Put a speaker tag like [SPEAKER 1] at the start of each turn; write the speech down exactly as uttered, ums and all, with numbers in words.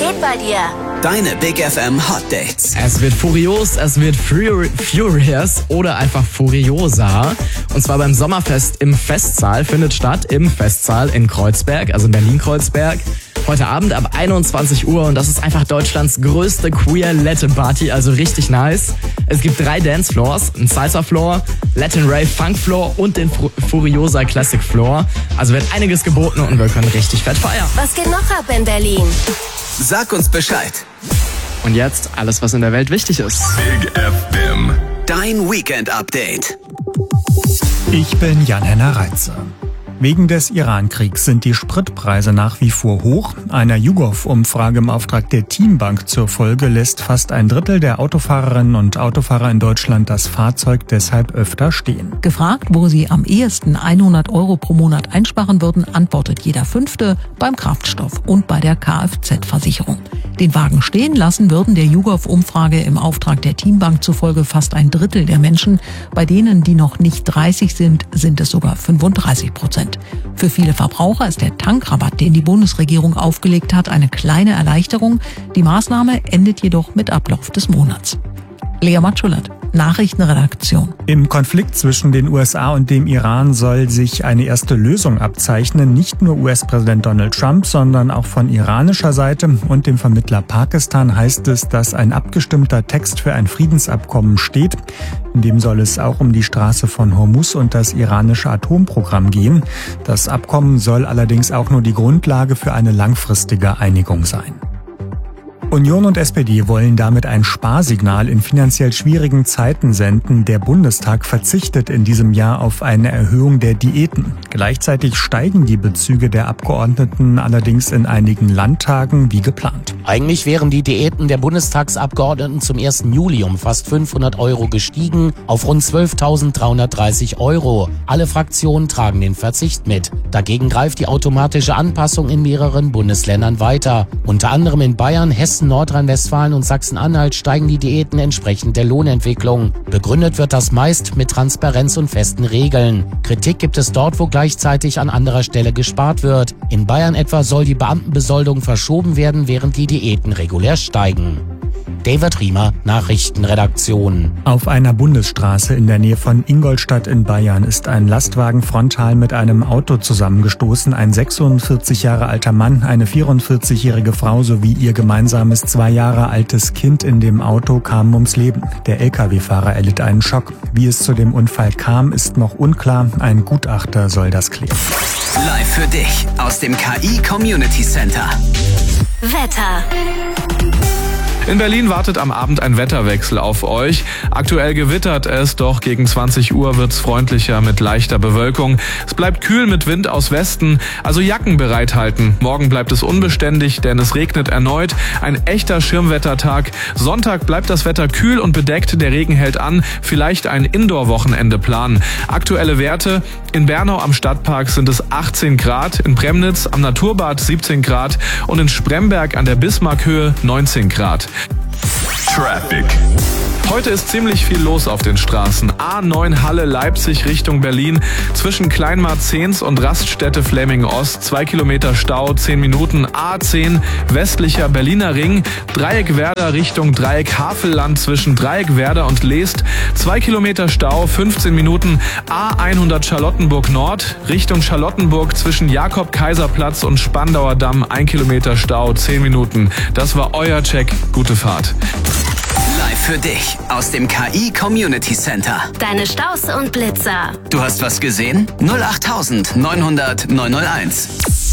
[SPEAKER 1] geht bei dir?
[SPEAKER 2] Deine Big F M Hot Dates.
[SPEAKER 3] Es wird furios, es wird furi- furious oder einfach furiosa. Und zwar beim Sommerfest im Festsaal findet statt, im Festsaal in Kreuzberg, also in Berlin-Kreuzberg. Heute Abend ab einundzwanzig Uhr und das ist einfach Deutschlands größte Queer-Latin-Party, also richtig nice. Es gibt drei Dancefloors, einen Salsa-Floor, Latin Rave Funk-Floor und den Fu- Furiosa Classic-Floor. Also wird einiges geboten und wir können richtig fett feiern.
[SPEAKER 1] Was geht noch ab in Berlin?
[SPEAKER 2] Sag uns Bescheid.
[SPEAKER 3] Und jetzt alles, was in der Welt wichtig ist.
[SPEAKER 4] Big F M.
[SPEAKER 2] Dein Weekend-Update.
[SPEAKER 5] Ich bin Jan-Henner Reitze. Wegen des Iran-Kriegs sind die Spritpreise nach wie vor hoch. Einer YouGov-Umfrage im Auftrag der Teambank zur Folge lässt fast ein Drittel der Autofahrerinnen und Autofahrer in Deutschland das Fahrzeug deshalb öfter stehen.
[SPEAKER 6] Gefragt, wo sie am ehesten hundert Euro pro Monat einsparen würden, antwortet jeder Fünfte beim Kraftstoff und bei der Kfz-Versicherung. Den Wagen stehen lassen würden der YouGov-Umfrage im Auftrag der Teambank zufolge fast ein Drittel der Menschen. Bei denen, die noch nicht dreißig sind, sind es sogar fünfunddreißig Prozent. Für viele Verbraucher ist der Tankrabatt, den die Bundesregierung aufgelegt hat, eine kleine Erleichterung. Die Maßnahme endet jedoch mit Ablauf des Monats. Lea Matschulat, Nachrichtenredaktion.
[SPEAKER 5] Im Konflikt zwischen den U S A und dem Iran soll sich eine erste Lösung abzeichnen. Nicht nur U S-Präsident Donald Trump, sondern auch von iranischer Seite und dem Vermittler Pakistan heißt es, dass ein abgestimmter Text für ein Friedensabkommen steht. In dem soll es auch um die Straße von Hormuz und das iranische Atomprogramm gehen. Das Abkommen soll allerdings auch nur die Grundlage für eine langfristige Einigung sein. Union und S P D wollen damit ein Sparsignal in finanziell schwierigen Zeiten senden. Der Bundestag verzichtet in diesem Jahr auf eine Erhöhung der Diäten. Gleichzeitig steigen die Bezüge der Abgeordneten allerdings in einigen Landtagen wie geplant.
[SPEAKER 7] Eigentlich wären die Diäten der Bundestagsabgeordneten zum ersten Juli um fast fünfhundert Euro gestiegen auf rund zwölftausenddreihundertdreißig Euro. Alle Fraktionen tragen den Verzicht mit. Dagegen greift die automatische Anpassung in mehreren Bundesländern weiter. Unter anderem in Bayern, Hessen, Nordrhein-Westfalen und Sachsen-Anhalt steigen die Diäten entsprechend der Lohnentwicklung. Begründet wird das meist mit Transparenz und festen Regeln. Kritik gibt es dort, wo gleichzeitig an anderer Stelle gespart wird. In Bayern etwa soll die Beamtenbesoldung verschoben werden, während die Diäten regulär steigen. David Riemer, Nachrichtenredaktion.
[SPEAKER 5] Auf einer Bundesstraße in der Nähe von Ingolstadt in Bayern ist ein Lastwagen frontal mit einem Auto zusammengestoßen. Ein sechsundvierzig Jahre alter Mann, eine vierundvierzigjährige Frau sowie ihr gemeinsames zwei Jahre altes Kind in dem Auto kamen ums Leben. Der L K W-Fahrer erlitt einen Schock. Wie es zu dem Unfall kam, ist noch unklar. Ein Gutachter soll das klären.
[SPEAKER 2] Live für dich aus dem K I Community Center.
[SPEAKER 1] Wetter.
[SPEAKER 4] In Berlin wartet am Abend ein Wetterwechsel auf euch. Aktuell gewittert es, doch gegen zwanzig Uhr wird's freundlicher mit leichter Bewölkung. Es bleibt kühl mit Wind aus Westen, also Jacken bereithalten. Morgen bleibt es unbeständig, denn es regnet erneut. Ein echter Schirmwettertag. Sonntag bleibt das Wetter kühl und bedeckt, der Regen hält an. Vielleicht ein Indoor-Wochenende planen. Aktuelle Werte: in Bernau am Stadtpark sind es achtzehn Grad, in Premnitz am Naturbad siebzehn Grad und in Spremberg an der Bismarckhöhe neunzehn Grad.
[SPEAKER 8] Traffic.
[SPEAKER 4] Heute ist ziemlich viel los auf den Straßen. A neun Halle Leipzig Richtung Berlin. Zwischen Kleinmarzens und Raststätte Fleming Ost. Zwei Kilometer Stau, zehn Minuten. A zehn westlicher Berliner Ring. Dreieck Werder Richtung Dreieck Havelland zwischen Dreieck Werder und Leest. Zwei Kilometer Stau, fünfzehn Minuten. A hundert Charlottenburg Nord Richtung Charlottenburg zwischen Jakob-Kaiser-Platz und Spandauer Damm. Ein Kilometer Stau, zehn Minuten. Das war euer Check. Gute Fahrt.
[SPEAKER 2] Live für dich aus dem K I Community Center.
[SPEAKER 1] Deine Staus und Blitzer.
[SPEAKER 2] Du hast was gesehen? null acht neunhundert neunhunderteins.